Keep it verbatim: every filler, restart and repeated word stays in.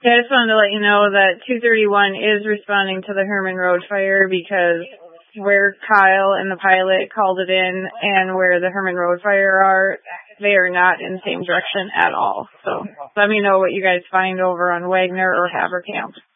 Yeah, I just wanted to let you know that two thirty-one is responding to the Herman Road fire because where Kyle and the pilot called it in and where the Herman Road fire are, they are not in the same direction at all. So let me know what you guys find over on Wagner or Haverkamp.